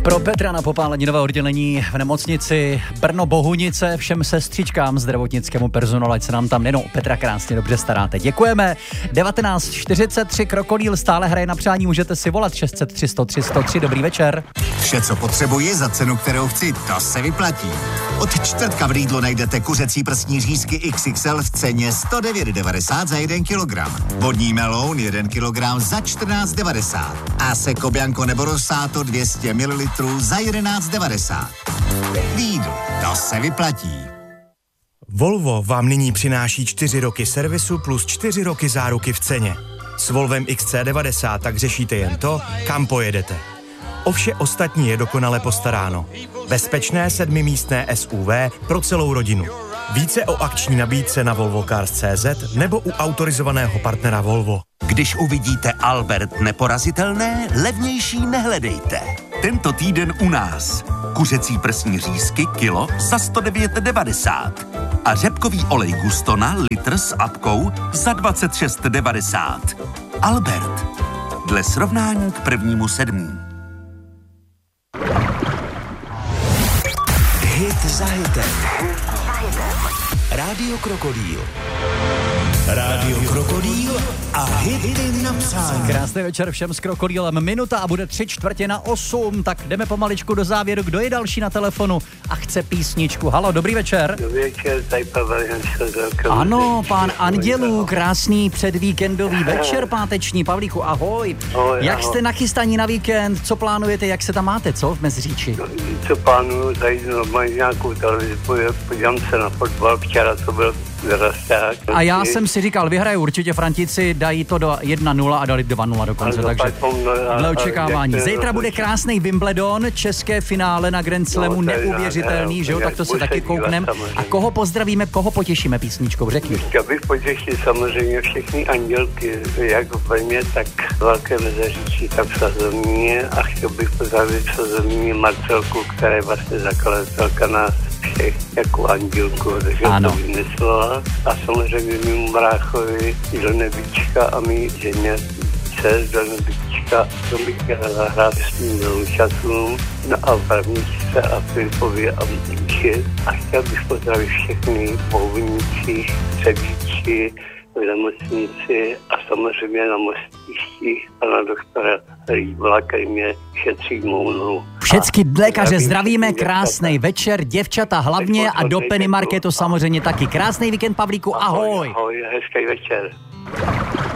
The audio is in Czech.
Pro Petra na popálení nového oddělení v nemocnici Brno Bohunice, všem sestřičkám, zdravotnickému personálu, ať se nám tam nejenom Petra krásně dobře staráte. Děkujeme. 19:43 Krokodýl stále hraje na přání, můžete si volat 603 103 103. Dobrý večer. Vše, co potřebuji za cenu, kterou chci, to se vyplatí. Od čtvrtka v Lidlu najdete kuřecí prsní řízky XXL v ceně 109,90 za 1 kilogram. Vodní meloun 1 kilogram za 14,90. A Seko Bianco nebo Rosato 200 ml za 11,90. Lidl, to se vyplatí. Volvo vám nyní přináší 4 roky servisu plus 4 roky záruky v ceně. S Volvem XC90 tak řešíte jen to, kam pojedete. O vše ostatní je dokonale postaráno. Bezpečné 7místné SUV pro celou rodinu. Více o akční nabídce na volvocars.cz nebo u autorizovaného partnera Volvo. Když uvidíte Albert neporazitelné, levnější nehledejte. Tento týden u nás. Kuřecí prsní řízky kilo za 109,90 a řepkový olej Gustona litr s apkou za 26,90. Albert. Dle srovnání k 1.7. Hit za hitem. Rádio Krokodýl. Rádio Krokodýl a hity na přání. Krásný večer všem s Krokodýlem. Minuta a bude 7:45. Tak jdeme pomaličku do závěru. Kdo je další na telefonu a chce písničku? Halo, dobrý večer. Dobrý večer, tady Pavel Jančel. Ano, pán Andělů, krásný předvíkendový večer páteční. Pavlíku, ahoj. Jak jste nachystaní na víkend? Co plánujete, jak se tam máte, co v Meziříči? Co plánuju, zajít normálně nějakou televizi, podívám se na fotbal, včera to byl Rasták. A já jsem si říkal, vyhraje určitě, Frantíci dají to do 1-0 a dali 2-0 dokonce, takže dle očekávání. Zítra bude krásný Wimbledon, české finále na Grand Slamu, neuvěřitelný, že jo, tak to se taky koukneme. A koho pozdravíme, koho potěšíme písničkou, řekni. Chtěl bych potěšit samozřejmě všechny andělky, jak v Brně, tak Velké Meziříčí, tak v Sazovníně, a chtěl bych pozdravit v Sazovníně Marcelku, která je vlastně zakladatelka nás všech jako andělku, takže to vymyslela. A samozřejmě mému bráchovi do Nebička a mý ženě dcer do Nebička, to bych chtěla zahrát s mým dloučatům a Pravničce a Filipovi a Míši. A chtěl bych pozdravit všechny Bohunici, Třebíči, v nemocnici a samozřejmě na Mostišti pana doktora Rýbla, který mě šetří mounou. Všecky lékaře zdravíme, krásný večer, děvčata hlavně a do Penny Marketu samozřejmě taky. Krásný víkend, Pavlíku, ahoj. Ahoj, hezký večer.